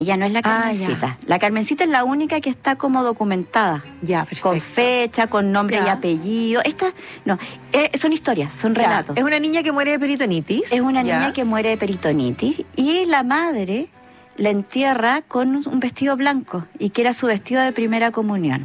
Ya no es la Carmencita. La Carmencita es la única que está como documentada. Ya, perfecto. Con fecha, con nombre y apellido. Esta, no, son historias, son relatos. Es una niña que muere de peritonitis. Es una niña que muere de peritonitis y la madre la entierra con un vestido blanco y que era su vestido de primera comunión.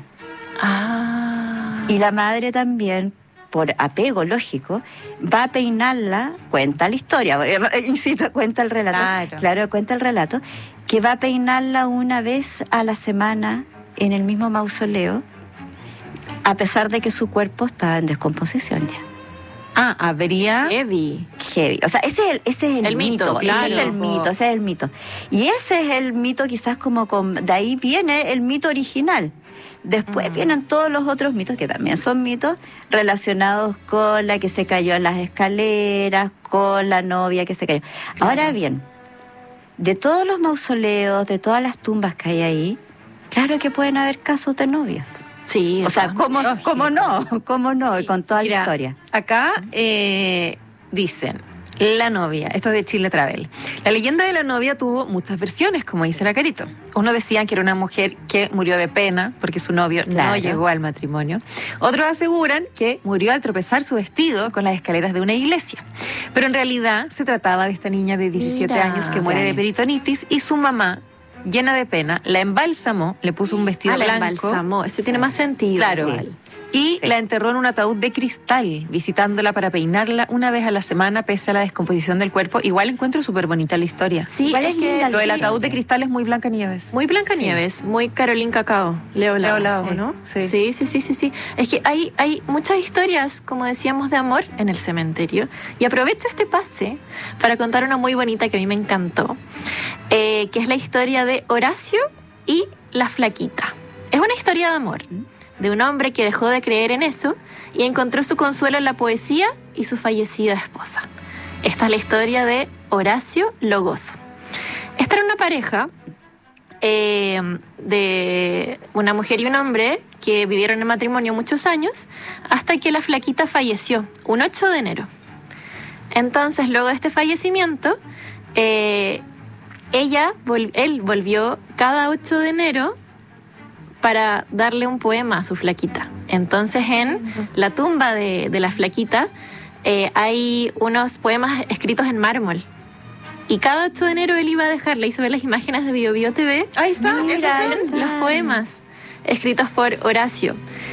Y la madre también, por apego lógico, va a peinarla, cuenta la historia, insisto, cuenta el relato. Claro, cuenta el relato, que va a peinarla una vez a la semana en el mismo mausoleo, a pesar de que su cuerpo estaba en descomposición ya. Habría... Heavy. O sea, ese es el mito. Claro. Ese es el mito. Y ese es el mito quizás de ahí viene el mito original. Después vienen todos los otros mitos, que también son mitos, relacionados con la que se cayó en las escaleras, con la novia que se cayó. Claro. Ahora bien, de todos los mausoleos, de todas las tumbas que hay ahí, claro que pueden haber casos de novias. Sí, o sea, ¿cómo no? Sí. Con toda la historia. Acá dicen, la novia, esto es de Chile Travel. La leyenda de la novia tuvo muchas versiones, como dice la Carito. Unos decían que era una mujer que murió de pena porque su novio no llegó al matrimonio. Otros aseguran que murió al tropezar su vestido con las escaleras de una iglesia. Pero en realidad se trataba de esta niña de 17 años que muere de peritonitis y su mamá, llena de pena, la embalsamó, le puso un vestido blanco. La embalsamó, eso tiene más sentido. Claro. Igual. Y la enterró en un ataúd de cristal, visitándola para peinarla una vez a la semana, pese a la descomposición del cuerpo. Igual encuentro súper bonita la historia. Sí, es que lo del ataúd de cristal es muy Blancanieves. Muy Blancanieves, muy Carolina Cacao. Leo Lao, ¿no? Sí. Es que hay muchas historias, como decíamos, de amor en el cementerio. Y aprovecho este pase para contar una muy bonita que a mí me encantó, que es la historia de Horacio y la flaquita. Es una historia de amor, de un hombre que dejó de creer en eso y encontró su consuelo en la poesía y su fallecida esposa. Esta es la historia de Horacio Logoso. Esta era una pareja de una mujer y un hombre que vivieron en matrimonio muchos años hasta que la flaquita falleció, un 8 de enero. Entonces, luego de este fallecimiento, él volvió cada 8 de enero para darle un poema a su flaquita. Entonces, en la tumba de la flaquita hay unos poemas escritos en mármol. Y cada 8 de enero él iba a dejar, le hizo ver las imágenes de Bio Bio TV. Ahí está, esos son los poemas escritos por Horacio.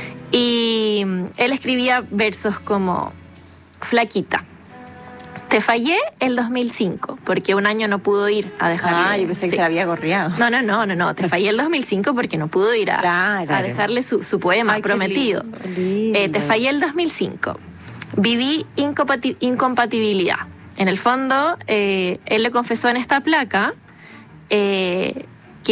Y él escribía versos como: flaquita, te fallé el 2005, porque un año no pudo ir a dejarle... yo pensé que se la había gorreado. No, te fallé el 2005 porque no pudo ir a dejarle su poema prometido. Te fallé el 2005. Viví incompatibilidad. En el fondo, él le confesó en esta placa que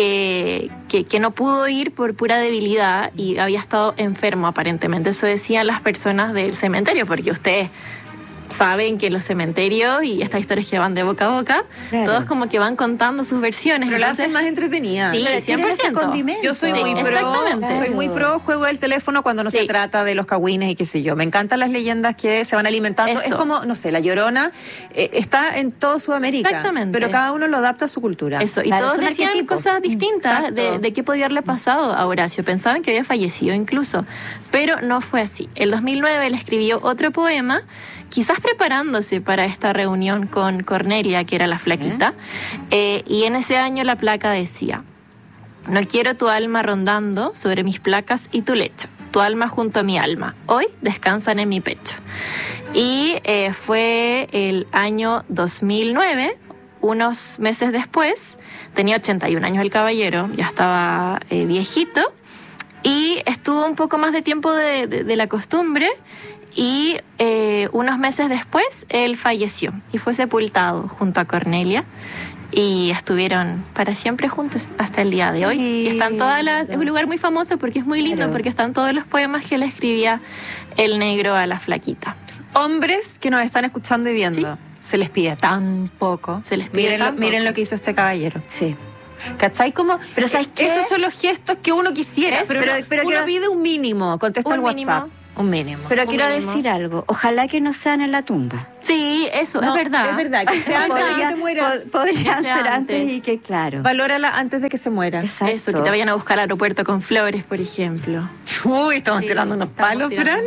no pudo ir por pura debilidad y había estado enfermo aparentemente. Eso decían las personas del cementerio, porque ustedes saben que los cementerios y estas historias que van de boca a boca, todos como que van contando sus versiones. Pero la hacen más entretenida. Sí, 100%. Yo soy muy pro juego del teléfono cuando no se trata de los cagüines y qué sé yo. Me encantan las leyendas que se van alimentando. Es como, no sé, La Llorona está en todo Sudamérica. Exactamente. Pero cada uno lo adapta a su cultura. Eso, y todos decían cosas distintas de qué podía haberle pasado a Horacio. Pensaban que había fallecido incluso, pero no fue así. El 2009 él escribió otro poema, quizás preparándose para esta reunión con Cornelia, que era la flaquita, y en ese año la placa decía: no quiero tu alma rondando sobre mis placas y tu lecho, tu alma junto a mi alma, hoy descansan en mi pecho. Y fue el año 2009, unos meses después, tenía 81 años el caballero, ya estaba viejito, y estuvo un poco más de tiempo de la costumbre. Y unos meses después él falleció y fue sepultado junto a Cornelia y estuvieron para siempre juntos hasta el día de hoy. Y están es un lugar muy famoso porque es muy lindo, porque están todos los poemas que le escribía el negro a la flaquita. Hombres que nos están escuchando y viendo, se les pide tan poco. Miren lo que hizo este caballero. Sí. ¿Cachai? Pero ¿sabes qué? Esos son los gestos que uno quisiera, pero uno pide un mínimo. Contesta el WhatsApp. Un mínimo. Pero quiero decir algo. Ojalá que no sean en la tumba. Sí, eso, es verdad. Es verdad, que sea antes de que te mueras. Podría Que sea ser antes antes. y que, claro. Valórala antes de que se muera. Exacto. Eso, que te vayan a buscar al aeropuerto con flores, por ejemplo. Uy, estamos tirando unos palos, Fran.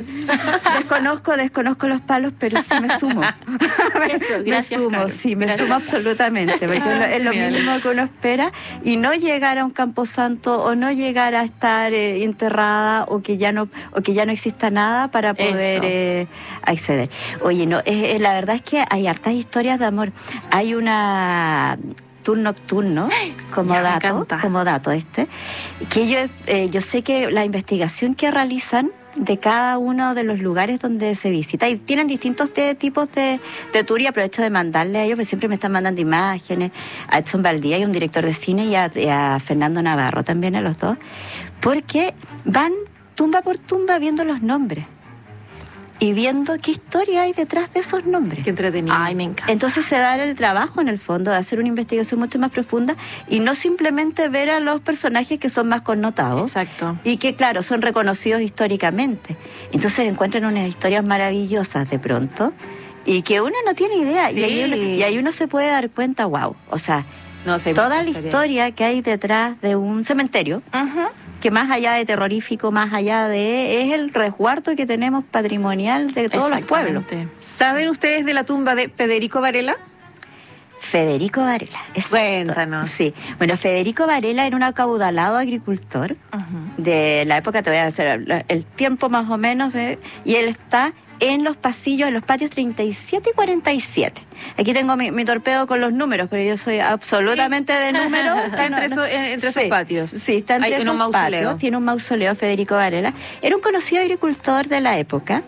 Desconozco los palos, pero sí me sumo. Eso, gracias, Carol. Me sumo absolutamente, porque es lo Bien. mínimo que uno espera, y no llegar a un camposanto o no llegar a estar enterrada o que ya no exista nada para poder acceder. Oye, no, la verdad es que hay hartas historias de amor. Hay una tour nocturno Ya, me encanta. como dato que yo sé que la investigación que realizan de cada uno de los lugares donde se visita, y tienen distintos tipos de tour, y aprovecho de mandarle a ellos, porque siempre me están mandando imágenes, a Edson Valdía, y un director de cine, y a Fernando Navarro también, a los dos, porque van tumba por tumba viendo los nombres y viendo qué historia hay detrás de esos nombres. Qué entretenido. Ay, me encanta. Entonces se da el trabajo, en el fondo, de hacer una investigación mucho más profunda y no simplemente ver a los personajes que son más connotados. Exacto. Y que, claro, son reconocidos históricamente. Entonces encuentran unas historias maravillosas de pronto y que uno no tiene idea. Sí. Y ahí uno se puede dar cuenta, wow, o sea, No sé, toda mucha la historia que hay detrás de un cementerio, que más allá de terrorífico, más allá es el resguardo que tenemos patrimonial de todos los pueblos. Exactamente. ¿Saben ustedes de la tumba de Federico Varela? Federico Varela. Exacto. Cuéntanos. Sí. Bueno, Federico Varela era un acaudalado agricultor de la época, te voy a hacer el tiempo más o menos, y él está en los pasillos, en los patios 37 y 47. Aquí tengo mi torpedo con los números, pero yo soy absolutamente de números. Está entre esos patios. Sí, está entre Hay esos un mausoleo. patios. Tiene un mausoleo, Federico Varela. Era un conocido agricultor de la época.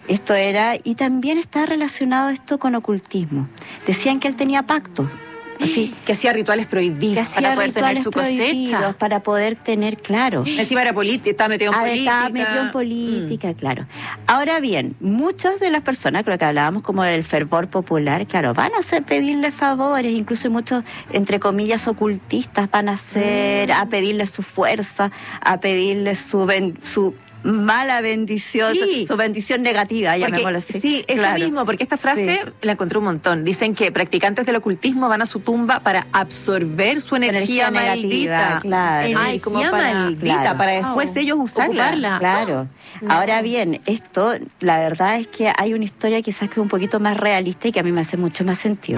Y también está relacionado esto con ocultismo. Decían que él tenía pactos. Así, Que hacía rituales prohibidos. que hacía poder tener rituales su cosecha. prohibidos, para poder tener, claro. Encima era política, estaba metido en política. Estaba metido en política, claro. Ahora bien, muchas de las personas, con lo que hablábamos como del fervor popular, claro, van a pedirle favores, incluso muchos, entre comillas, ocultistas van a pedirle su fuerza, a pedirle su mala bendición, Sí. su bendición negativa, llamémoslo así. Sí, eso Claro. mismo, porque esta frase la encontré un montón. Dicen que practicantes del ocultismo van a su tumba para absorber su energía negativa, maldita. claro. Energía Ay, como para- maldita, claro. para después Wow. ellos usarla. Ocuparla. Claro. No. Ahora bien, esto, la verdad es que hay una historia quizás que es un poquito más realista y que a mí me hace mucho más sentido.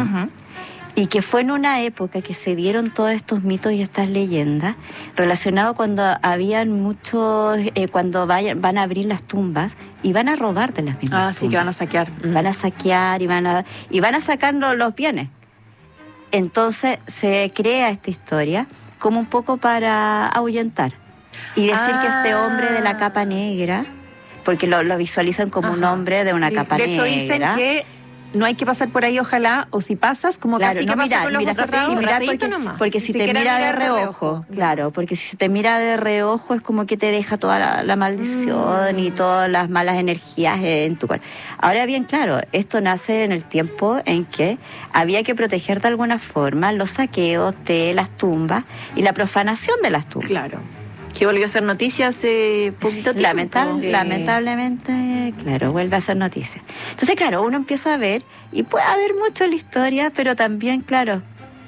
Y que fue en una época que se dieron todos estos mitos y estas leyendas relacionados cuando habían muchos, cuando van a abrir las tumbas y van a robar de las mismas Ah, sí, que van a tumbas. saquear. Van a saquear y van a sacar los bienes. Entonces se crea esta historia como un poco para ahuyentar y decir que este hombre de la capa negra, porque lo visualizan como un Ajá, hombre de una sí. capa De negra. hecho, dicen que no hay que pasar por ahí, ojalá, o si pasas, como Claro, casi no que pasa mirar, con los ojos cerrados. y mirar rapidito porque, nomás. porque Ni si te siquiera mira de mirar de reojo, reojo. claro, porque si te mira de reojo es como que te deja toda la maldición y todas las malas energías en tu cuerpo. Ahora bien, claro, esto nace en el tiempo en que había que proteger de alguna forma los saqueos de las tumbas y la profanación de las tumbas. Claro. Que volvió a ser noticia hace poquito tiempo. Sí. Lamentablemente, claro, vuelve a ser noticia. Entonces, claro, uno empieza a ver, y puede haber mucho en la historia, pero también, claro,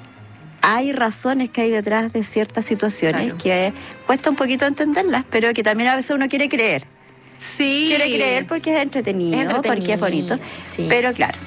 hay razones que hay detrás de ciertas situaciones Claro. que cuesta un poquito entenderlas, pero que también a veces uno quiere creer. Sí. Quiere creer porque es entretenido, porque es bonito. Sí. Pero claro,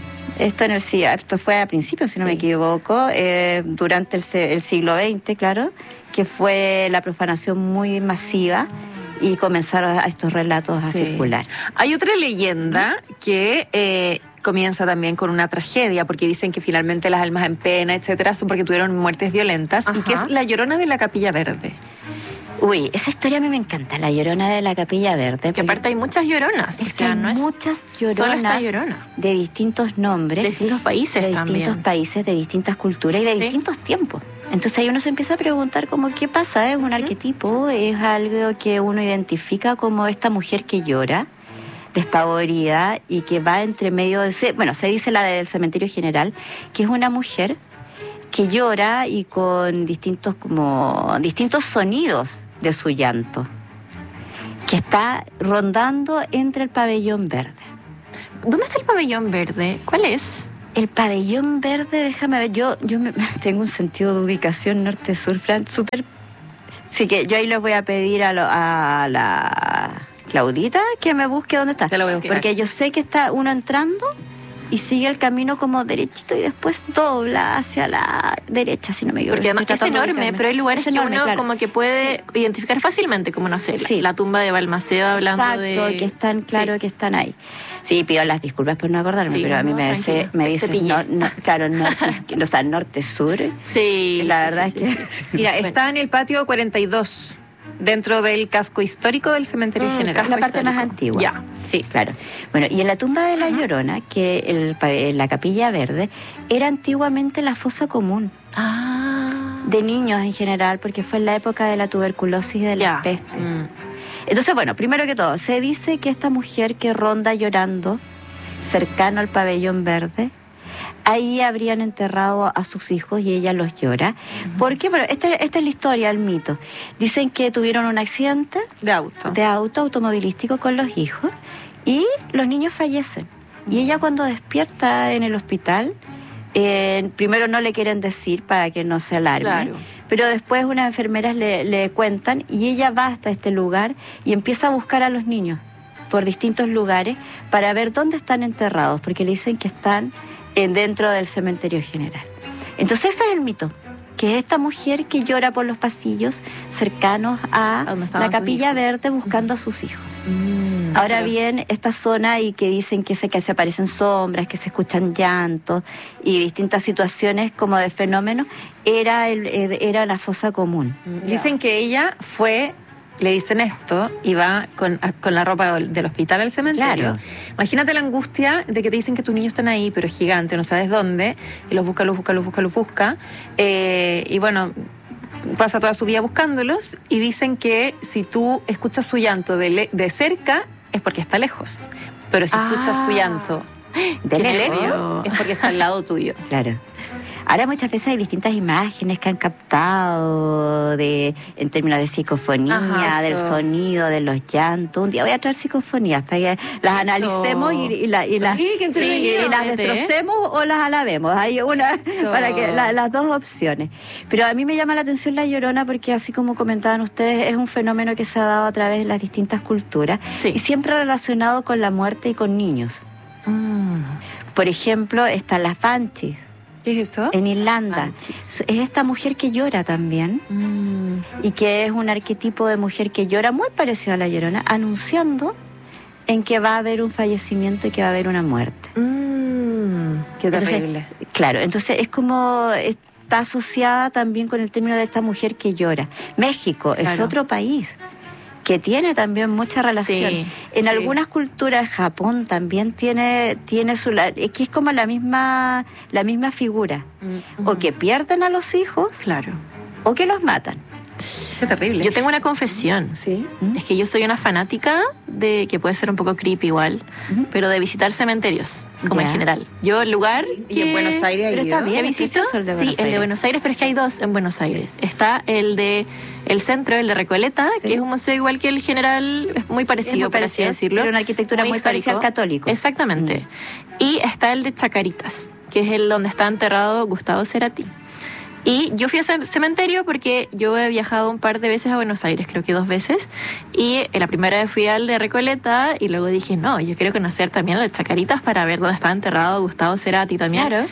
esto fue a principios, si no me Sí. equivoco, durante el siglo XX, claro, que fue la profanación muy masiva y comenzaron a estos relatos a Sí. circular. Hay otra leyenda que comienza también con una tragedia, porque dicen que finalmente las almas en pena, etcétera, son porque tuvieron muertes violentas, y Ajá. que es la Llorona de la Capilla Verde. Uy, esa historia a mí me encanta, la Llorona de la Capilla Verde. Que porque aparte hay muchas lloronas. es O sea, que hay no es muchas solo esta lloronas llorona. de distintos nombres. De distintos países de también. distintos países, de distintas culturas y de Sí. distintos tiempos. Entonces ahí uno se empieza a preguntar como qué pasa, ¿es un arquetipo? ¿Es algo que uno identifica como esta mujer que llora, despavorida y que va entre medio de... se dice la del cementerio general, que es una mujer que llora y con distintos sonidos de su llanto, que está rondando entre el pabellón verde. ¿Dónde está el pabellón verde? ¿Cuál es? El pabellón verde, déjame ver, yo tengo un sentido de ubicación norte-sur, Fran, súper... Así que yo ahí les voy a pedir a la Claudita que me busque dónde está. Te lo voy a buscar. Porque yo sé que está uno entrando y sigue el camino como derechito y después dobla hacia la derecha, si no me equivoco. Porque además es enorme, pero hay lugares que uno como que puede identificar fácilmente, como no sé, la tumba de Balmaceda hablando exacto, que están, claro, que están ahí. Sí, pido las disculpas por no acordarme, pero a mí me dice claro, norte, o sea, norte-sur. Sí. La verdad es que... Mira, está en el patio 42. Dentro del casco histórico del cementerio general. La parte más antigua. Ya, sí. Claro. Bueno, y en la tumba de la Llorona, que en la Capilla Verde, era antiguamente la fosa común. De niños en general, porque fue en la época de la tuberculosis y de la peste. Entonces, bueno, primero que todo, se dice que esta mujer que ronda llorando cercano al pabellón verde, ahí habrían enterrado a sus hijos y ella los llora. Porque, bueno, esta es la historia, el mito. Dicen que tuvieron un accidente de auto automovilístico con los hijos y los niños fallecen. Y ella cuando despierta en el hospital, primero no le quieren decir para que no se alarme, pero después unas enfermeras le cuentan y ella va hasta este lugar y empieza a buscar a los niños por distintos lugares para ver dónde están enterrados, porque le dicen que están dentro del cementerio general. Entonces ese es el mito, que es esta mujer que llora por los pasillos cercanos a la Capilla Verde buscando a sus hijos. Ahora bien, esta zona y que dicen que se aparecen sombras, que se escuchan llantos y distintas situaciones como de fenómenos, era la fosa común. Dicen que ella fue... Le dicen esto y va con la ropa del hospital al cementerio. Claro. Imagínate la angustia de que te dicen que tus niños están ahí, pero es gigante, no sabes dónde, y los busca. Y bueno, pasa toda su vida buscándolos y dicen que si tú escuchas su llanto de cerca es porque está lejos. Pero si escuchas su llanto de lejos es porque está al lado tuyo. Claro. Ahora muchas veces hay distintas imágenes que han captado en términos de psicofonía, del sonido, de los llantos. Un día voy a traer psicofonías para que las analicemos y las destrocemos o las alabemos. Hay una para que las dos opciones. Pero a mí me llama la atención la Llorona porque, así como comentaban ustedes, es un fenómeno que se ha dado a través de las distintas culturas y siempre relacionado con la muerte y con niños. Por ejemplo, están las banshees. ¿Qué es eso? En Irlanda. Es esta mujer que llora también y que es un arquetipo de mujer que llora muy parecido a la Llorona, anunciando en que va a haber un fallecimiento y que va a haber una muerte. Qué terrible. Claro, entonces es como... Está asociada también con el término de esta mujer que llora. México es otro país que tiene también mucha relación. En algunas culturas, Japón también tiene su... que es como la misma figura. O que pierden a los hijos, o que los matan. Qué terrible. Yo tengo una confesión. ¿Sí? Es que yo soy una fanática de, que puede ser un poco creepy igual, pero de visitar cementerios, como en general. Yo, el lugar y en Buenos Aires pero está bien, visito, el de Buenos Aires, pero es que hay dos en Buenos Aires. Está el de el centro, el de Recoleta, que es un museo igual que el general, es muy parecido, por así decirlo. Pero una arquitectura muy parecida al católico. Exactamente. Y está el de Chacaritas, que es el donde está enterrado Gustavo Cerati. Y yo fui a ese cementerio porque yo he viajado un par de veces a Buenos Aires, creo que 2 veces, y la primera vez fui al de Recoleta y luego dije, no, yo quiero conocer también el de Chacaritas para ver dónde está enterrado Gustavo Cerati también. Claro.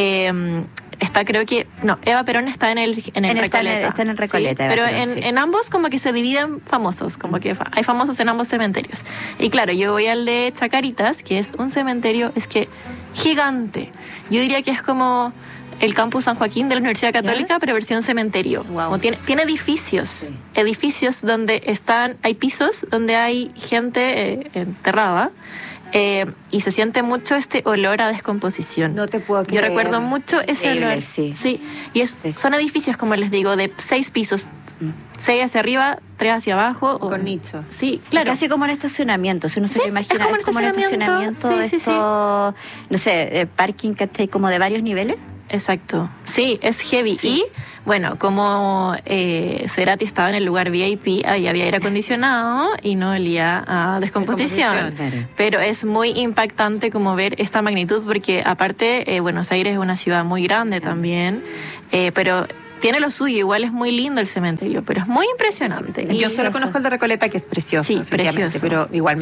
Está, creo que, no, Eva Perón está en el Recoleta. Está en el Recoleta. Sí, pero en ambos como que se dividen famosos, como que hay famosos en ambos cementerios. Y claro, yo voy al de Chacaritas, que es un cementerio, es que gigante. Yo diría que es como el campus San Joaquín de la Universidad Católica, pero versión cementerio. Como tiene edificios, edificios donde hay pisos donde hay gente enterrada. Y se siente mucho este olor a descomposición. No te puedo creer. Yo recuerdo mucho ese olor. Sí. Y son edificios, como les digo, de 6 pisos. 6 hacia arriba, 3 hacia abajo. Con nicho. Sí, claro. Casi como en estacionamiento, si uno se lo imagina. Es como en estacionamiento no sé, parking, ¿cachai? Como de varios niveles. Exacto. Sí, es heavy. Sí. Y bueno, como Cerati estaba en el lugar VIP, ahí había aire acondicionado y no olía a descomposición. Claro. Pero es muy impactante como ver esta magnitud, porque aparte Buenos Aires es una ciudad muy grande también, pero tiene lo suyo, igual es muy lindo el cementerio, pero es muy impresionante. Yo solo conozco el de Recoleta, que es precioso. Sí, precioso. Pero igual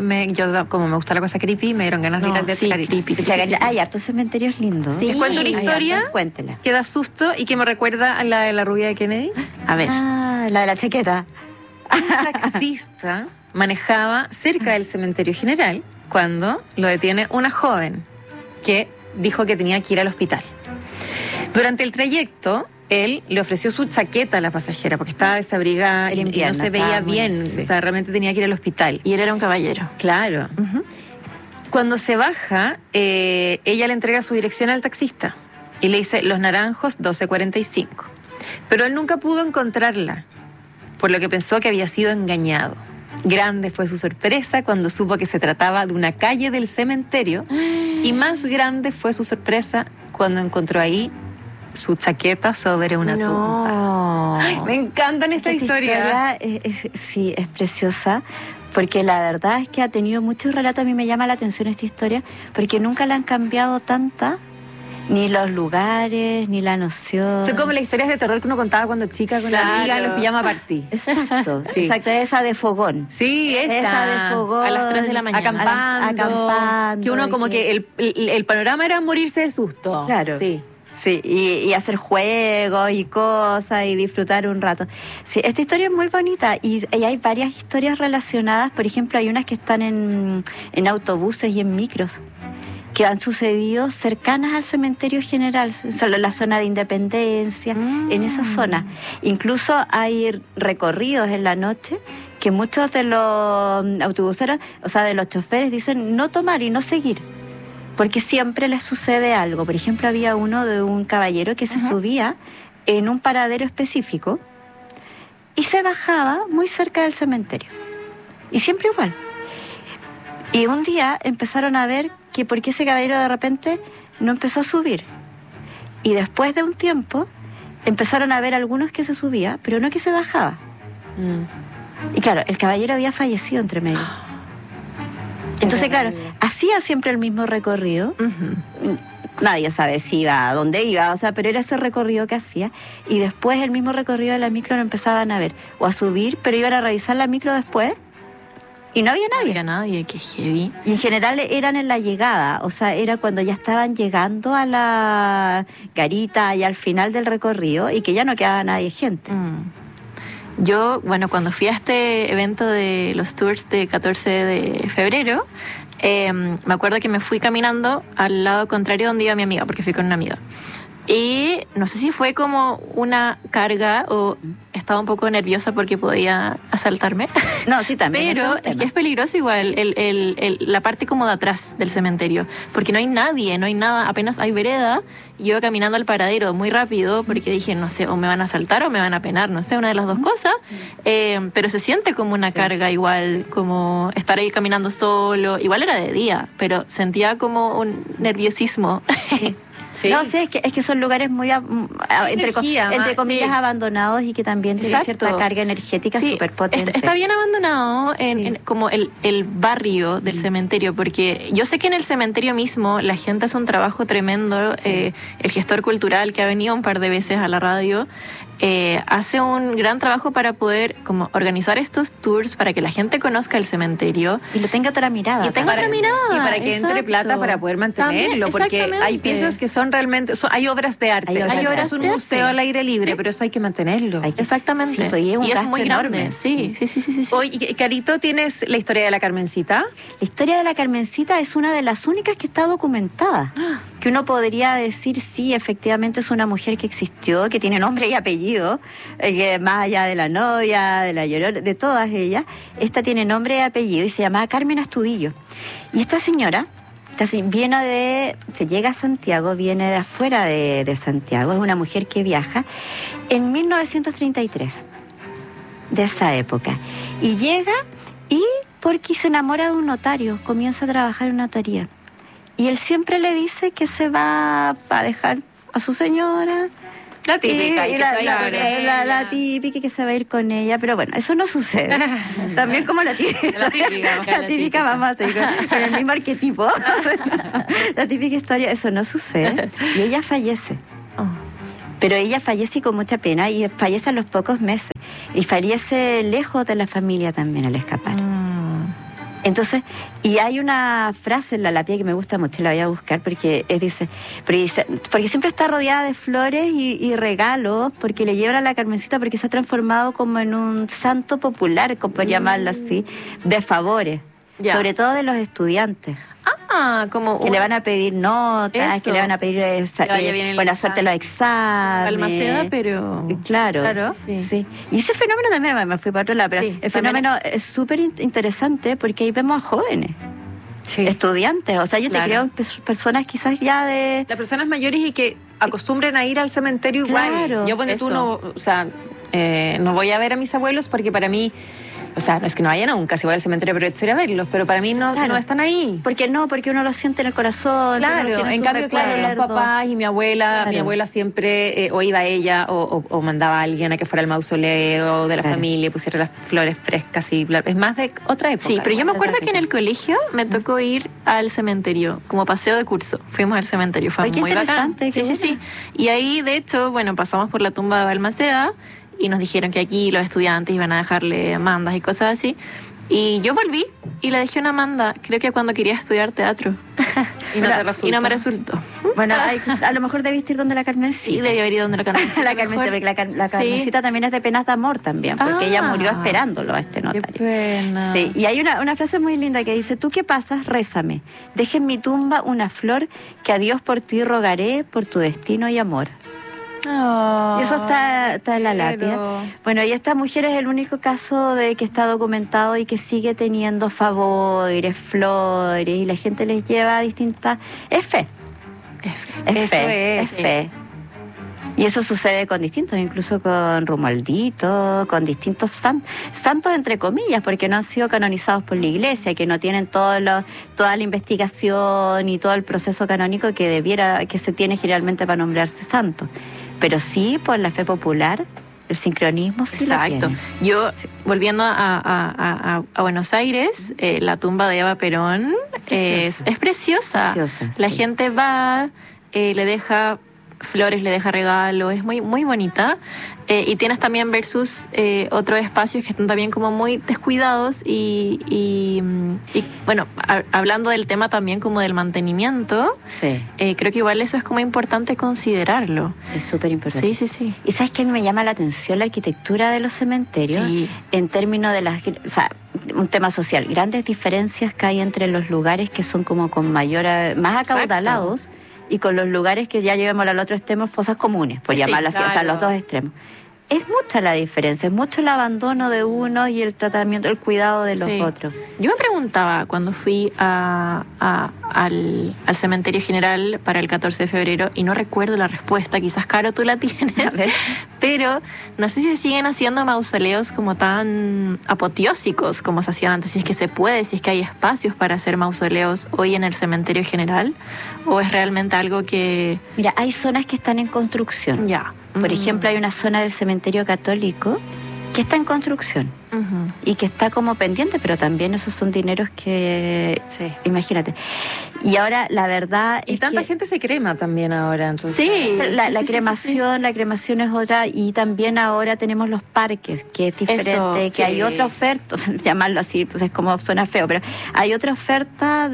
yo, como me gusta la cosa creepy, me dieron ganas de ir al de creepy. Hay hartos cementerios lindos. Sí. Les cuento una historia que da susto y que me recuerda a la de la rubia de Kennedy. A ver. La de la chaqueta. Un taxista manejaba cerca del cementerio general cuando lo detiene una joven que dijo que tenía que ir al hospital. Durante el trayecto, él le ofreció su chaqueta a la pasajera porque estaba desabrigada y no se veía bien. O sea, realmente tenía que ir al hospital. Y él era un caballero. Claro. Uh-huh. Cuando se baja, ella le entrega su dirección al taxista y le dice Los Naranjos 1245. Pero él nunca pudo encontrarla, por lo que pensó que había sido engañado. Grande fue su sorpresa cuando supo que se trataba de una calle del cementerio, y más grande fue su sorpresa cuando encontró ahí su chaqueta sobre una tumba. Ay, me encantan esta historia. Sí, es preciosa, porque la verdad es que ha tenido muchos relatos. A mí me llama la atención esta historia, porque nunca la han cambiado tanta, ni los lugares, ni la noción. Son como las historias de terror que uno contaba cuando chica con la amiga en los pijama party. Exacto, sí. Exacto, esa de fogón. Sí, esa de fogón. A las 3 de la mañana. Acampando. Que uno como que el panorama era morirse de susto. Claro. Sí. Sí, y hacer juegos y cosas y disfrutar un rato. Sí, esta historia es muy bonita y hay varias historias relacionadas. Por ejemplo, hay unas que están en autobuses y en micros, que han sucedido cercanas al cementerio general, solo en la zona de Independencia, en esa zona. Incluso hay recorridos en la noche que muchos de los autobuseros, o sea, de los choferes, dicen no tomar y no seguir, porque siempre les sucede algo. Por ejemplo, había uno de un caballero que se subía en un paradero específico y se bajaba muy cerca del cementerio. Y siempre igual. Y un día empezaron a ver que por qué ese caballero de repente no empezó a subir. Y después de un tiempo empezaron a ver algunos que se subía, pero no que se bajaba. Y claro, el caballero había fallecido entre medio. Entonces, claro, hacía siempre el mismo recorrido. Nadie sabe si iba, a dónde iba, o sea, pero era ese recorrido que hacía. Y después el mismo recorrido de la micro lo empezaban a ver. O a subir, pero iban a revisar la micro después y no había nadie. No había nadie, qué heavy. Y en general eran en la llegada, o sea, era cuando ya estaban llegando a la garita y al final del recorrido y que ya no quedaba nadie, gente. Yo, bueno, cuando fui a este evento de los tours de 14 de febrero, me acuerdo que me fui caminando al lado contrario donde iba mi amiga, porque fui con una amiga. Y no sé si fue como una carga o estaba un poco nerviosa porque podía asaltarme. No, sí, también. Pero es que es peligroso igual la parte como de atrás del cementerio, porque no hay nadie, no hay nada, apenas hay vereda. Y yo iba caminando al paradero muy rápido porque dije, no sé, o me van a asaltar o me van a penar, no sé, una de las dos cosas. Pero se siente como una carga igual, como estar ahí caminando solo. Igual era de día, pero sentía como un nerviosismo. Sí. Sí. No sé, es que son lugares muy, entre comillas, abandonados y que también tienen cierta carga energética súper potente. Está bien abandonado como el barrio del cementerio, porque yo sé que en el cementerio mismo la gente hace un trabajo tremendo. El gestor cultural, que ha venido un par de veces a la radio, hace un gran trabajo para poder como organizar estos tours para que la gente conozca el cementerio. Y lo tenga otra mirada. Y para que entre plata para poder mantenerlo. Porque hay piezas que son realmente... hay obras de arte. Es un museo al aire libre, pero eso hay que mantenerlo. Exactamente. Sí, pues, y es muy grande. Sí. Oye, Carito, ¿tienes la historia de la Carmencita? La historia de la Carmencita es una de las únicas que está documentada. Que uno podría decir, sí, efectivamente es una mujer que existió, que tiene nombre y apellido, que más allá de la novia, de la Llorona, de todas ellas, esta tiene nombre y apellido y se llamaba Carmen Astudillo. Y esta señora se llega a Santiago, viene de afuera de Santiago, es una mujer que viaja en 1933, de esa época. Y llega y porque se enamora de un notario, comienza a trabajar en una notaría. Y él siempre le dice que se va a dejar a su señora. La típica, la típica que se va a ir con ella, pero bueno, eso no sucede. También como la típica vamos a seguir con el mismo arquetipo. La típica historia, eso no sucede. Y ella fallece. Pero ella fallece con mucha pena y fallece a los pocos meses. Y fallece lejos de la familia también al escapar. Entonces, y hay una frase en la lápida que me gusta mucho, la voy a buscar porque porque siempre está rodeada de flores y regalos, porque le llevan a la Carmencita porque se ha transformado como en un santo popular, como por llamarlo así, de favores, sobre todo de los estudiantes. Como que le van a pedir notas, que le van a pedir buena suerte en los exámenes. Balmaceda, pero... Claro. Sí. Y ese fenómeno también, me fui para otro lado, pero el fenómeno es súper interesante porque ahí vemos a jóvenes. Estudiantes, o sea, yo te creo personas quizás ya de... Las personas mayores y que acostumbren a ir al cementerio igual. Claro, yo no voy a ver a mis abuelos porque para mí... O sea, no es que no vaya nunca, si voy al cementerio, pero estoy a verlos, pero para mí no están ahí. Porque uno lo siente en el corazón. Claro, en cambio, los papás y mi abuela siempre o iba ella o mandaba a alguien a que fuera al mausoleo de la familia, pusiera las flores frescas y bla. Es más de otra época. Sí, pero yo me acuerdo que en el colegio me tocó ir al cementerio, como paseo de curso. Fuimos al cementerio, fue muy bacán. Sí. Y ahí, de hecho, pasamos por la tumba de Balmaceda y nos dijeron que aquí los estudiantes iban a dejarle mandas y cosas así. Y yo volví y le dejé una manda, creo que cuando quería estudiar teatro. Y no me resultó. Bueno, a lo mejor debiste ir donde la Carmencita. Sí, debí haber ido donde la Carmencita. La Carmencita también es de penas de amor también, porque ella murió esperándolo a este notario. Qué pena. Sí, y hay una frase muy linda que dice: tú que pasas, rézame, deja en mi tumba una flor que a Dios por ti rogaré, por tu destino y amor. Y eso está en la lápida. Bueno, y esta mujer es el único caso de que está documentado y que sigue teniendo favores, flores, y la gente les lleva a distintas... Es fe. Es fe. Y eso sucede con distintos, incluso con Romualdito, con distintos santos entre comillas, porque no han sido canonizados por la Iglesia, que no tienen toda la investigación y todo el proceso canónico que se tiene generalmente para nombrarse santo. Pero sí, por la fe popular, el sincronismo sí. Exacto. Yo, volviendo a Buenos Aires, la tumba de Eva Perón es preciosa. La gente va, le deja flores, le deja regalos, es muy, muy bonita. Y tienes también versus otros espacios que están también como muy descuidados y bueno, hablando del tema también como del mantenimiento, creo que igual eso es como importante considerarlo. Es súper importante. Sí. Y ¿sabes qué? Me llama la atención la arquitectura de los cementerios en términos de un tema social, grandes diferencias que hay entre los lugares que son como con más acaudalados y con los lugares que ya llevamos al otro extremo, fosas comunes, por llamarlo así, o sea, los dos extremos. Es mucha la diferencia, es mucho el abandono de uno y el tratamiento, el cuidado de los otros. Yo me preguntaba cuando fui al cementerio general para el 14 de febrero, y no recuerdo la respuesta, quizás Caro tú la tienes, pero no sé si se siguen haciendo mausoleos como tan apoteósicos como se hacían antes, si es que se puede, si es que hay espacios para hacer mausoleos hoy en el cementerio general, o es realmente algo que... Mira, hay zonas que están en construcción. Por ejemplo, hay una zona del cementerio católico que está en construcción y que está como pendiente, pero también esos son dineros que... Imagínate. Y ahora, la verdad y tanta gente se crema también ahora, entonces. La cremación es otra, y también ahora tenemos los parques, que es diferente, hay otra oferta, llamarlo así, pues es como suena feo, pero hay otra oferta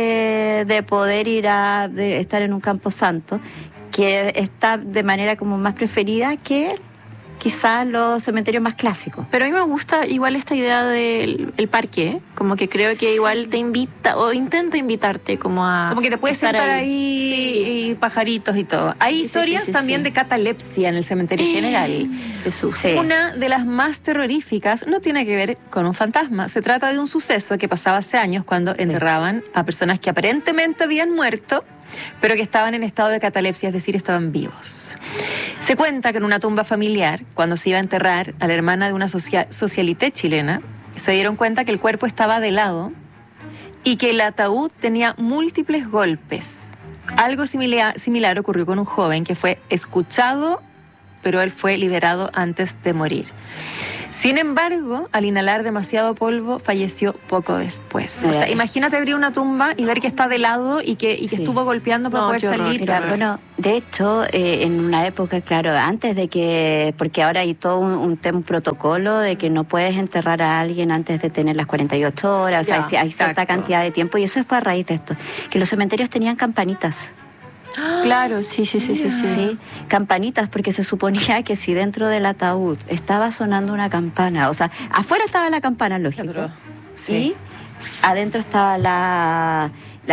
de poder ir de estar en un camposanto, que está de manera como más preferida que quizás los cementerios más clásicos. Pero a mí me gusta igual esta idea del parque, como que creo que igual te invita o intenta invitarte como que te puedes sentar ahí y pajaritos y todo. Hay historias también de catalepsia en el cementerio general. Jesús. Una de las más terroríficas no tiene que ver con un fantasma. Se trata de un suceso que pasaba hace años cuando enterraban a personas que aparentemente habían muerto, pero que estaban en estado de catalepsia, es decir, estaban vivos. Se cuenta que en una tumba familiar, cuando se iba a enterrar a la hermana de una socialité chilena, se dieron cuenta que el cuerpo estaba de lado y que el ataúd tenía múltiples golpes Algo similar ocurrió con un joven que fue escuchado, pero él fue liberado antes de morir. Sin embargo, al inhalar demasiado polvo, falleció poco después. O sea, imagínate abrir una tumba y ver que está de lado y que estuvo golpeando para poder salir. Claro, bueno, de hecho, en una época, claro, antes de que, porque ahora hay todo un protocolo de que no puedes enterrar a alguien antes de tener las 48 horas, o sea, hay cierta cantidad de tiempo, y eso fue a raíz de esto, que los cementerios tenían campanitas. Claro, sí. Sí, campanitas, porque se suponía que si dentro del ataúd estaba sonando una campana, o sea, afuera estaba la campana, lógico, y adentro estaba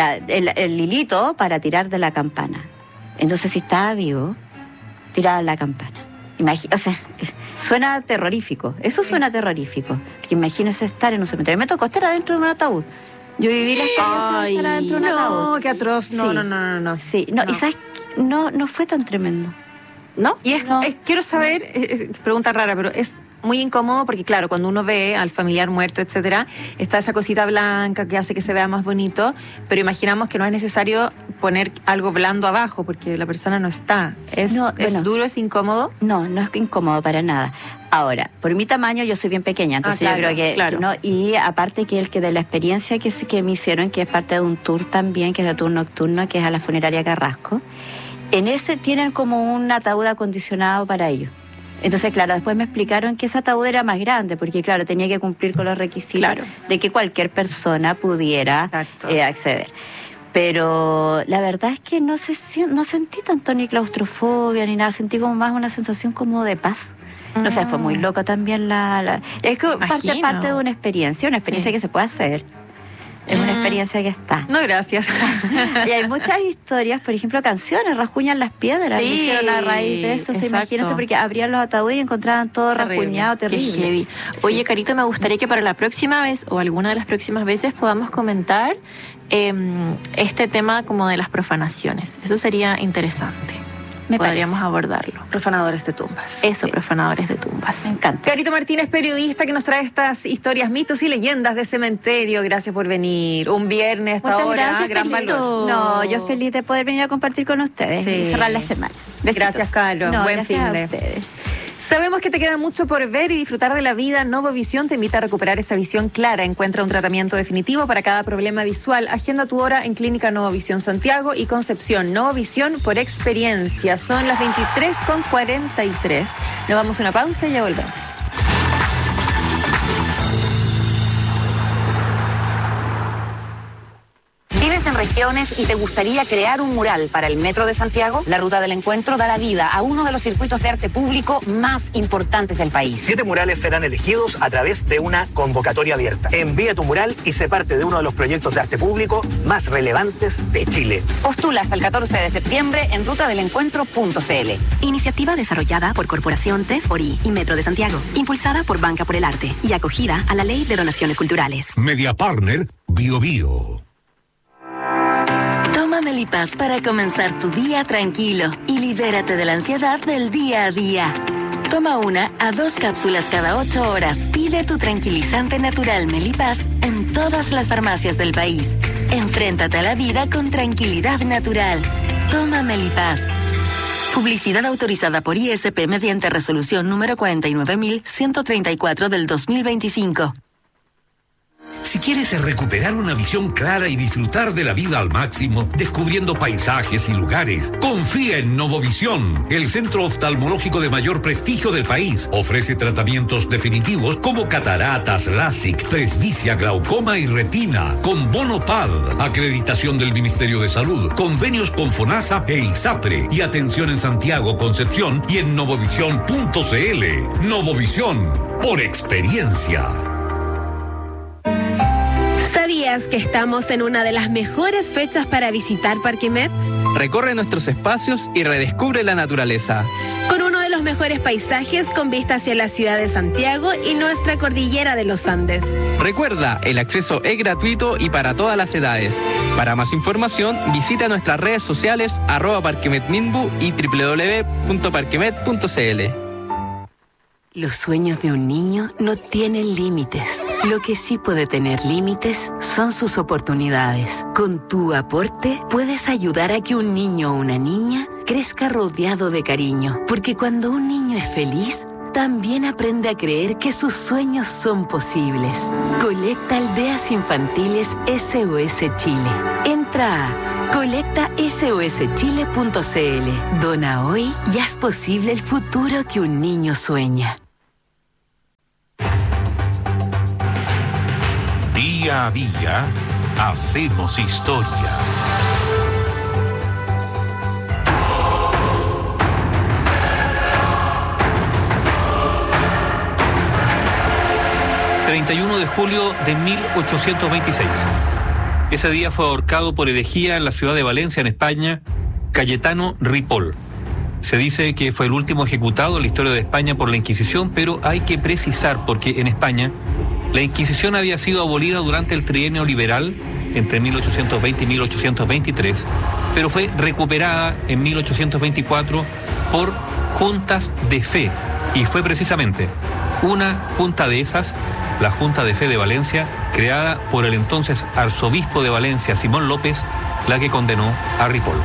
el hilito para tirar de la campana. Entonces, si estaba vivo, tiraba la campana. O sea, suena terrorífico, eso suena terrorífico, porque imagínese estar en un cementerio. Me tocó estar adentro de un ataúd. Yo viví la experiencia de estar adentro de un ataúd. No, qué atroz. No. Sí, no. Y sabes, no fue tan tremendo. ¿No? Y quiero saber, pregunta rara, pero es muy incómodo porque, claro, cuando uno ve al familiar muerto, etcétera, está esa cosita blanca que hace que se vea más bonito, pero imaginamos que no es necesario poner algo blando abajo porque la persona no está. ¿Es duro, es incómodo? No es incómodo para nada. Ahora, por mi tamaño yo soy bien pequeña, entonces yo creo que no. Y aparte que de la experiencia que me hicieron, que es parte de un tour también, que es de tour nocturno, que es a la funeraria Carrasco, en ese tienen como un ataúd acondicionado para ellos. Entonces, claro, después me explicaron que ese ataúd era más grande, porque, claro, tenía que cumplir con los requisitos de que cualquier persona pudiera acceder. Pero la verdad es que no sentí tanto ni claustrofobia ni nada, sentí como más una sensación como de paz. No sé, fue muy loco también es que parte de una experiencia que se puede hacer. Es una experiencia que está. No, gracias. Y hay muchas historias, por ejemplo, canciones, rasguñan las piedras, lo hicieron a raíz de eso. Imagínense, porque abrían los ataúdes y encontraban todo rasguñado, terrible. Qué heavy. Oye, Carito, me gustaría que para la próxima vez, o alguna de las próximas veces, podamos comentar este tema como de las profanaciones. Eso sería interesante. Podríamos abordarlo. Profanadores de tumbas. Eso, profanadores de tumbas. Me encanta. Carito Martínez, periodista, que nos trae estas historias, mitos y leyendas de cementerio. Gracias por venir. Un viernes a esta hora, gracias, gran Carlito. valor. No, yo feliz de poder venir a compartir con ustedes y cerrar la semana. Besitos. Gracias, Carlos. Buen fin de. Ustedes. Sabemos que te queda mucho por ver y disfrutar de la vida. Novovisión te invita a recuperar esa visión clara. Encuentra un tratamiento definitivo para cada problema visual. Agenda tu hora en Clínica Novovisión Santiago y Concepción. Novovisión por experiencia. Son las 23:43. Nos vamos a una pausa y ya volvemos. ¿Vives en regiones y te gustaría crear un mural para el Metro de Santiago? La Ruta del Encuentro da la vida a uno de los circuitos de arte público más importantes del país. 7 murales serán elegidos a través de una convocatoria abierta. Envía tu mural y sé parte de uno de los proyectos de arte público más relevantes de Chile. Postula hasta el 14 de septiembre en rutadelencuentro.cl. Iniciativa desarrollada por Corporación 3xI y Metro de Santiago, impulsada por Banca por el Arte y acogida a la Ley de Donaciones Culturales. Media Partner Bio Bio. Toma Melipaz para comenzar tu día tranquilo y libérate de la ansiedad del día a día. Toma 1 a 2 cápsulas cada 8 horas. Pide tu tranquilizante natural Melipaz en todas las farmacias del país. Enfréntate a la vida con tranquilidad natural. Toma Melipaz. Publicidad autorizada por ISP mediante resolución número 49.134 del 2025. Si quieres recuperar una visión clara y disfrutar de la vida al máximo, descubriendo paisajes y lugares, confía en Novovisión, el centro oftalmológico de mayor prestigio del país. Ofrece tratamientos definitivos como cataratas, LASIK, presbicia, glaucoma y retina, con bono PAD, acreditación del Ministerio de Salud, convenios con FONASA e ISAPRE, y atención en Santiago, Concepción y en novovisión.cl. Novovisión, por experiencia. ¿Sabías que estamos en una de las mejores fechas para visitar Parque Met? Recorre nuestros espacios y redescubre la naturaleza. Con uno de los mejores paisajes con vista hacia la ciudad de Santiago y nuestra cordillera de los Andes. Recuerda, el acceso es gratuito y para todas las edades. Para más información, visita nuestras redes sociales @parquemetminbu y www.parquemet.cl. Los sueños de un niño no tienen límites. Lo que sí puede tener límites son sus oportunidades. Con tu aporte puedes ayudar a que un niño o una niña crezca rodeado de cariño. Porque cuando un niño es feliz, también aprende a creer que sus sueños son posibles. Colecta Aldeas Infantiles SOS Chile. Entra a colectasoschile.cl. Dona hoy y haz posible el futuro que un niño sueña. Día a día, hacemos historia. ...31 de julio de 1826. Ese día fue ahorcado por herejía en la ciudad de Valencia, en España, Cayetano Ripoll. Se dice que fue el último ejecutado en la historia de España por la Inquisición, pero hay que precisar, porque en España la Inquisición había sido abolida durante el trienio liberal, entre 1820 y 1823, pero fue recuperada en 1824 por juntas de fe, y fue precisamente una junta de esas, la Junta de Fe de Valencia, creada por el entonces arzobispo de Valencia, Simón López, la que condenó a Ripoll.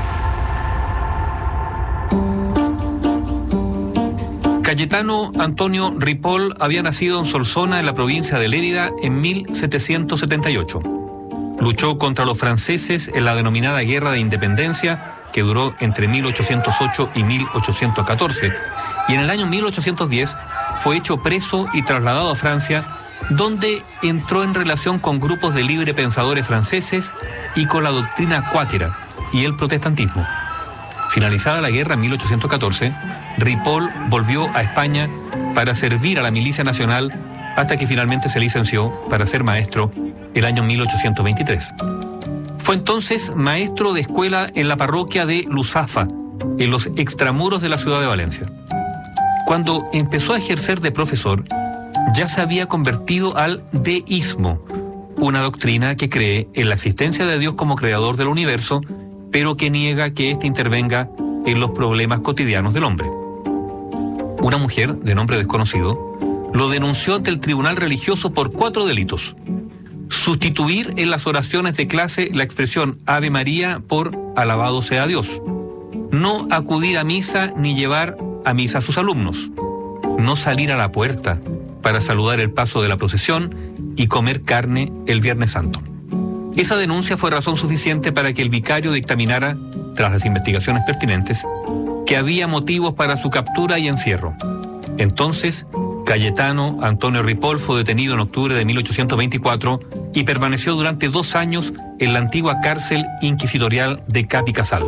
Cayetano Antonio Ripoll había nacido en Solsona, en la provincia de Lérida, en 1778. Luchó contra los franceses en la denominada Guerra de Independencia, que duró entre 1808 y 1814, y en el año 1810 fue hecho preso y trasladado a Francia, donde entró en relación con grupos de libre pensadores franceses y con la doctrina cuáquera y el protestantismo. Finalizada la guerra en 1814, Ripoll volvió a España para servir a la milicia nacional hasta que finalmente se licenció para ser maestro el año 1823. Fue entonces maestro de escuela en la parroquia de Luzafa, en los extramuros de la ciudad de Valencia. Cuando empezó a ejercer de profesor, ya se había convertido al deísmo, una doctrina que cree en la existencia de Dios como creador del universo, pero que niega que éste intervenga en los problemas cotidianos del hombre. Una mujer, de nombre desconocido, lo denunció ante el tribunal religioso por 4 delitos. Sustituir en las oraciones de clase la expresión Ave María por Alabado sea Dios. No acudir a misa ni llevar a misa a sus alumnos. No salir a la puerta para saludar el paso de la procesión y comer carne el Viernes Santo. Esa denuncia fue razón suficiente para que el vicario dictaminara, tras las investigaciones pertinentes, que había motivos para su captura y encierro. Entonces, Cayetano Antonio Ripoll fue detenido en octubre de 1824 y permaneció durante 2 años en la antigua cárcel inquisitorial de Capicasal.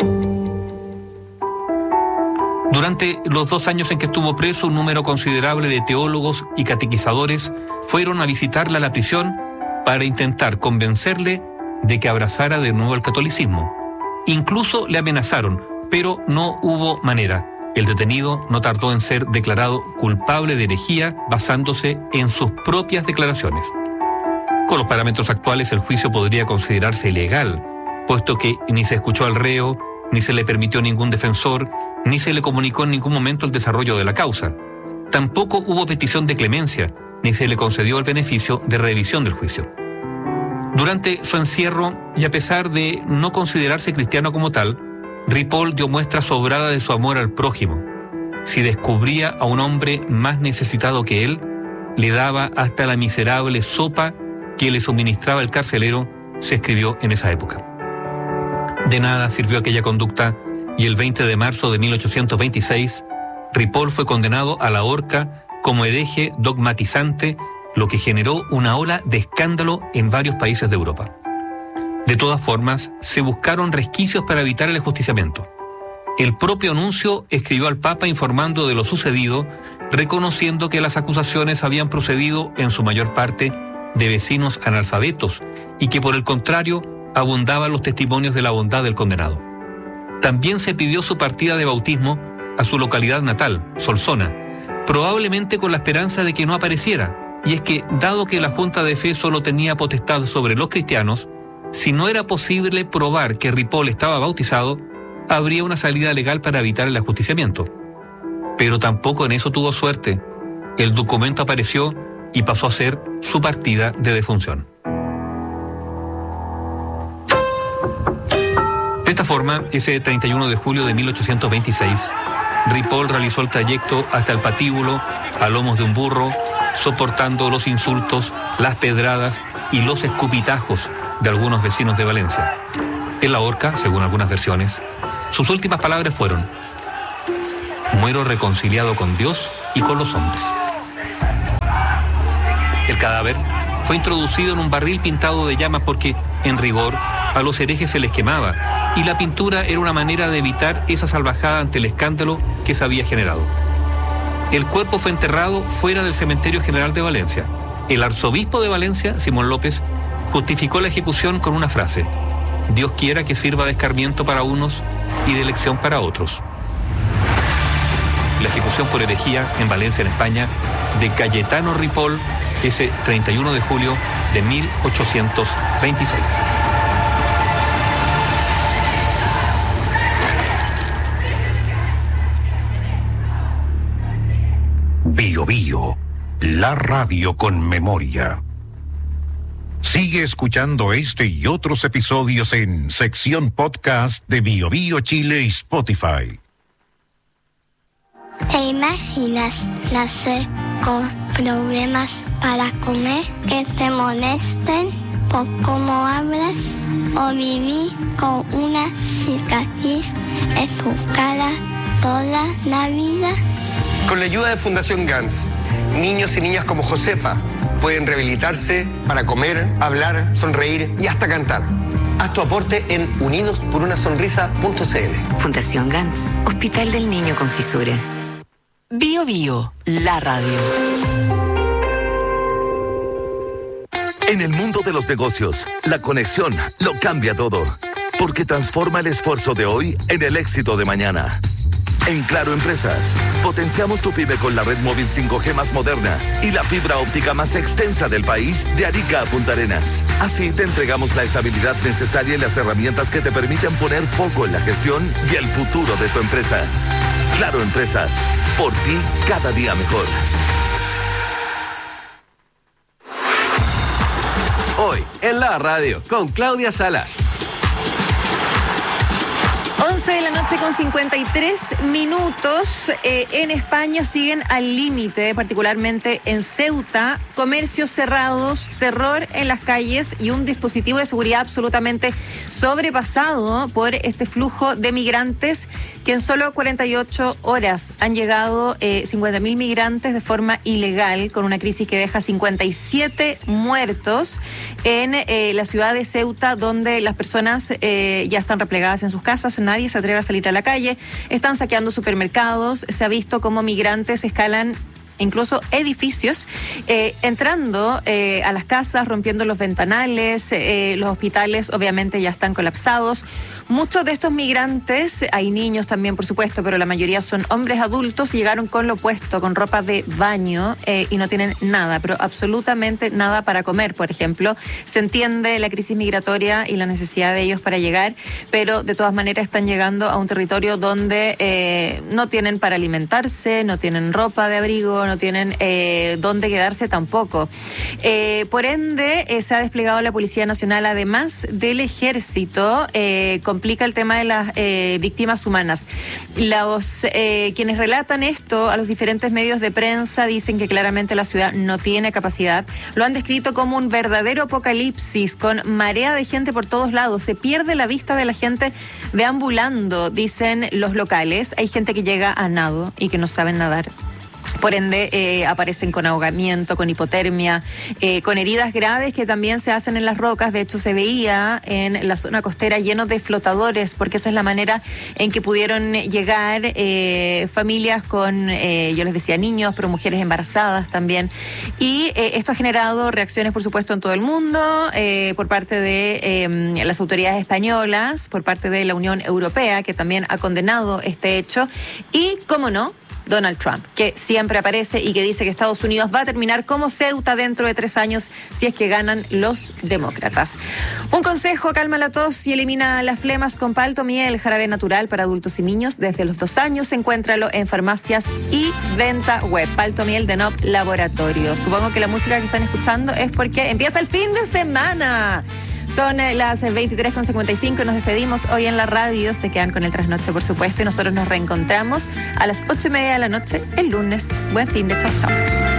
Durante los 2 años en que estuvo preso, un número considerable de teólogos y catequizadores fueron a visitarla a la prisión para intentar convencerle de que abrazara de nuevo el catolicismo. Incluso le amenazaron, pero no hubo manera. El detenido no tardó en ser declarado culpable de herejía basándose en sus propias declaraciones. Con los parámetros actuales, el juicio podría considerarse ilegal, puesto que ni se escuchó al reo, ni se le permitió ningún defensor, ni se le comunicó en ningún momento el desarrollo de la causa. Tampoco hubo petición de clemencia, ni se le concedió el beneficio de revisión del juicio. Durante su encierro, y a pesar de no considerarse cristiano como tal, Ripoll dio muestra sobrada de su amor al prójimo. Si descubría a un hombre más necesitado que él, le daba hasta la miserable sopa que le suministraba el carcelero, se escribió en esa época. De nada sirvió aquella conducta y el 20 de marzo de 1826, Ripoll fue condenado a la horca como hereje dogmatizante, lo que generó una ola de escándalo en varios países de Europa. De todas formas, se buscaron resquicios para evitar el ajusticiamiento. El propio nuncio escribió al Papa informando de lo sucedido, reconociendo que las acusaciones habían procedido en su mayor parte de vecinos analfabetos y que por el contrario abundaban los testimonios de la bondad del condenado. También se pidió su partida de bautismo a su localidad natal, Solsona, probablemente con la esperanza de que no apareciera, y es que, dado que la Junta de Fe solo tenía potestad sobre los cristianos, si no era posible probar que Ripoll estaba bautizado, habría una salida legal para evitar el ajusticiamiento. Pero tampoco en eso tuvo suerte, el documento apareció y pasó a ser su partida de defunción. De esta forma, ese 31 de julio de 1826, Ripoll realizó el trayecto hasta el patíbulo a lomos de un burro, soportando los insultos, las pedradas y los escupitajos de algunos vecinos de Valencia. En la horca, según algunas versiones, sus últimas palabras fueron: muero reconciliado con Dios y con los hombres. El cadáver fue introducido en un barril pintado de llamas porque, en rigor, a los herejes se les quemaba, y la pintura era una manera de evitar esa salvajada ante el escándalo que se había generado. El cuerpo fue enterrado fuera del Cementerio General de Valencia. El arzobispo de Valencia, Simón López, justificó la ejecución con una frase: Dios quiera que sirva de escarmiento para unos y de elección para otros. La ejecución por herejía en Valencia, en España, de Cayetano Ripoll, ese 31 de julio de 1826. Bio Bio, la radio con memoria. Sigue escuchando este y otros episodios en sección podcast de Bio Bio Chile y Spotify. ¿Te imaginas nacer con problemas para comer, que te molesten por cómo hablas, o vivir con una cicatriz en tu cara toda la vida? Con la ayuda de Fundación GANS, niños y niñas como Josefa pueden rehabilitarse para comer, hablar, sonreír y hasta cantar. Haz tu aporte en unidosporunasonrisa.cl. Fundación GANS, Hospital del Niño con Fisura. Bio Bio, la radio. En el mundo de los negocios, la conexión lo cambia todo, porque transforma el esfuerzo de hoy en el éxito de mañana. En Claro Empresas, potenciamos tu pyme con la red móvil 5G más moderna y la fibra óptica más extensa del país, de Arica a Punta Arenas. Así te entregamos la estabilidad necesaria y las herramientas que te permiten poner foco en la gestión y el futuro de tu empresa. Claro Empresas, por ti cada día mejor. Hoy en la radio con Claudia Salas. 11 de la noche con 53 minutos. En España siguen al límite, particularmente en Ceuta, comercios cerrados, terror en las calles y un dispositivo de seguridad absolutamente sobrepasado por este flujo de migrantes, que en solo 48 horas han llegado 50.000 migrantes de forma ilegal, con una crisis que deja 57 muertos en la ciudad de Ceuta, donde las personas ya están replegadas en sus casas. Nadie se atreve a salir a la calle, están saqueando supermercados, se ha visto cómo migrantes escalan incluso edificios, entrando a las casas, rompiendo los ventanales, los hospitales obviamente ya están colapsados. Muchos de estos migrantes, hay niños también por supuesto, pero la mayoría son hombres adultos, llegaron con lo puesto, con ropa de baño y no tienen nada, pero absolutamente nada para comer, por ejemplo. Se entiende la crisis migratoria y la necesidad de ellos para llegar, pero de todas maneras están llegando a un territorio donde no tienen para alimentarse, no tienen ropa de abrigo, no tienen dónde quedarse tampoco. Por ende, se ha desplegado la Policía Nacional, además del Ejército. Complica el tema de las víctimas humanas. Quienes relatan esto a los diferentes medios de prensa dicen que claramente la ciudad no tiene capacidad. Lo han descrito como un verdadero apocalipsis, con marea de gente por todos lados. Se pierde la vista de la gente deambulando, dicen los locales. Hay gente que llega a nado y que no saben nadar. Por ende, aparecen con ahogamiento, con hipotermia, con heridas graves que también se hacen en las rocas. De hecho, se veía en la zona costera lleno de flotadores, porque esa es la manera en que pudieron llegar familias con, yo les decía, niños, pero mujeres embarazadas también. Y esto ha generado reacciones, por supuesto, en todo el mundo, por parte de las autoridades españolas, por parte de la Unión Europea, que también ha condenado este hecho. Y, cómo no, Donald Trump, que siempre aparece y que dice que Estados Unidos va a terminar como Ceuta dentro de 3 años si es que ganan los demócratas. Un consejo: calma la tos y elimina las flemas con Paltomiel, jarabe natural para adultos y niños desde los 2 años. Encuéntralo en farmacias y venta web. Paltomiel de Nop Laboratorio. Supongo que la música que están escuchando es porque empieza el fin de semana. Son las 23:55, nos despedimos hoy en la radio, se quedan con el Trasnoche, por supuesto, y nosotros nos reencontramos a las 8:30 de la noche el lunes. Buen fin de chao.